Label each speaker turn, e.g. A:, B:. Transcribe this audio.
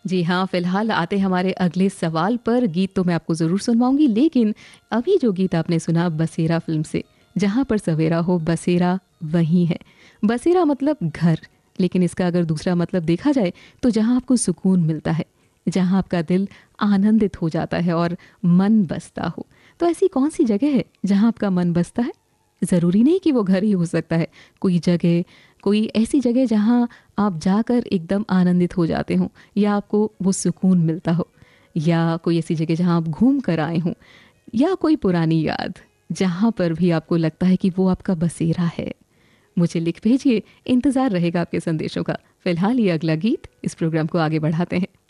A: जी हाँ, फिलहाल आते हमारे अगले सवाल पर। गीत तो मैं आपको ज़रूर सुनवाऊँगी, लेकिन अभी जो गीत आपने सुना बसेरा फ़िल्म से, जहाँ पर सवेरा हो बसेरा वहीं है। बसेरा मतलब घर, लेकिन इसका अगर दूसरा मतलब देखा जाए तो जहाँ आपको सुकून मिलता है, जहाँ आपका दिल आनंदित हो जाता है और मन बसता हो। तो ऐसी कौन-सी जगह है जहाँ आपका मन बसता है? ज़रूरी नहीं कि वो घर ही हो सकता है, कोई जगह, कोई ऐसी जगह जहाँ आप जाकर एकदम आनंदित हो जाते हों या आपको वो सुकून मिलता हो, या कोई ऐसी जगह जहाँ आप घूम कर आए हों, या कोई पुरानी याद जहाँ पर भी आपको लगता है कि वो आपका बसेरा है। मुझे लिख भेजिए, इंतज़ार रहेगा आपके संदेशों का। फिलहाल ये अगला गीत, इस प्रोग्राम को आगे बढ़ाते हैं।